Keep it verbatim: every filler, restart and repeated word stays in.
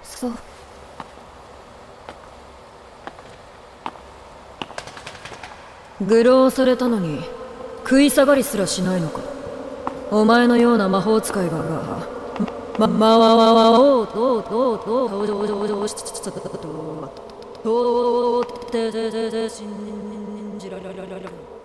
そう。 愚弄されたのに食い下がりすらしないのか。お前のような魔法使いがままわわわおうとうとうとうとうとうとうとうとうとうてててて信じられられられ